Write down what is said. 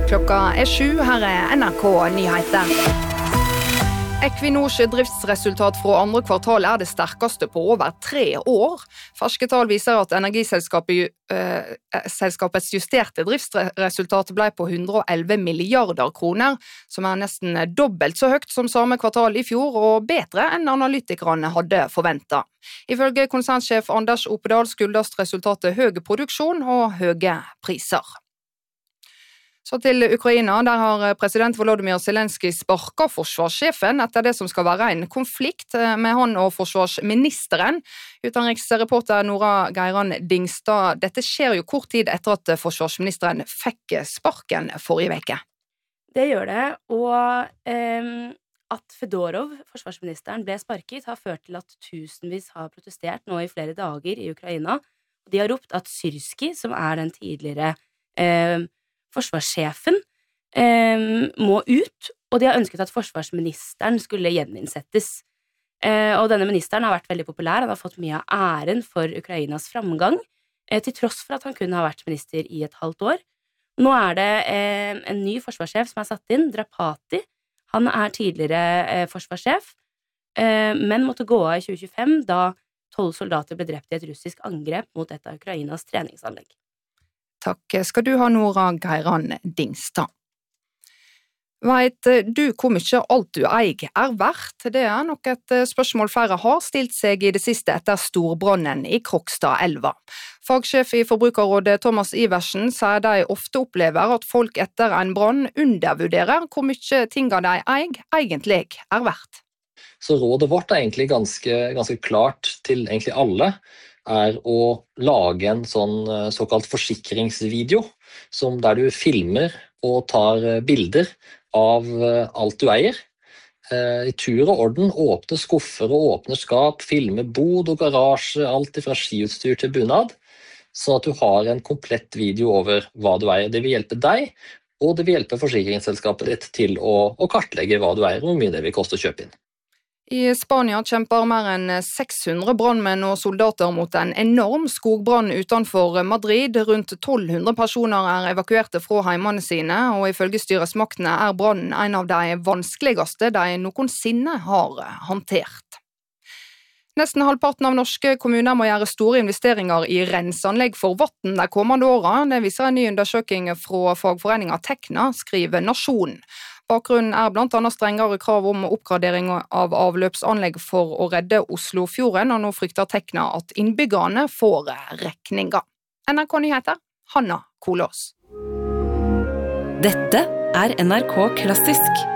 Klokka 7, her NRK Nyheter. Equinors driftsresultat fra andre kvartal det sterkeste på over 3 år. Ferske tall viser at energiselskapets justerte driftsresultat ble på 111 milliarder kroner, som nesten dobbelt så høyt som samme kvartal i fjor, og bedre enn analytikerne hadde forventet. Ifølge konsernsjef Anders Opedal skyldes resultatet høy produksjon og høye priser. Så til Ukraina, der har president Volodymyr Zelenskyj sparket forsvarssjefen etter det som skal være en konflikt med han og forsvarsministeren. Utenriksreporter Nora Geiran Dingstad, dette skjer jo kort tid etter at forsvarsministeren fikk sparken forrige veke. Det gjør det, og at Fedorov, forsvarsministeren, ble sparket har ført til at tusenvis har protestert nå i flere dager i Ukraina. De har ropt at Syrskij, som den tidligere forsvarssjefen, må ut, og de har ønsket at forsvarsministeren skulle gjeninnsettes. Og denne ministeren har vært veldig populær, han har fått mye av æren for Ukrainas framgang, til tross for at han kun har vært minister i et halvt år. Nå det en ny forsvarssjef som satt inn, Drapati. Han tidligere forsvarssjef, men måtte gå av i 2025 da 12 soldater ble drept i et russisk angrep mot et av Ukrainas treningsanlegg. Takk skal du ha, Nora Geiran Dingstad. Vet du hvor mye alt du eier verdt? Det nok et spørsmål flere har stilt seg i det siste etter storbrannen i Krokstadelva. Fagsjef i Forbrukerrådet Thomas Iversen sier de ofte opplever at folk etter en brann undervurderer hvor mye tingene de eier egentlig verdt. Så rådet vårt egentlig ganske klart til egentlig alle, å lage en såkalt forsikringsvideo, der du filmer og tar bilder av alt du eier. I tur og orden, åpne skuffer og åpne skap, filme bod og garasje, alt fra skiutstyr til bunad, så at du har en komplett video over hva du eier. Det vil hjelpe deg, og det vil hjelpe forsikringsselskapet ditt til å kartlegge hva du eier, og hvor mye det vil koste å kjøpe inn. I Spania kjemper mer enn 600 brannmenn og soldater mot en enorm skogbrann utenfor Madrid. Rundt 1200 personer evakuerte fra heimene sine, og ifølge styresmaktene brannen en av de vanskeligste de noensinne har håndtert. Nesten halvparten av norske kommuner må gjøre store investeringer i renseanlegg for vann de kommende årene. Det viser en ny undersøking fra fagforeningen Tekna, skriver Nasjonen. Bakgrunnen blant annet strengere krav om oppgradering av avløpsanlegg for å redde Oslofjorden, og nå frykter Tekna at innbyggerne får regninger. NRK Nyheter, Hanna Kolås. Dette NRK Klassisk.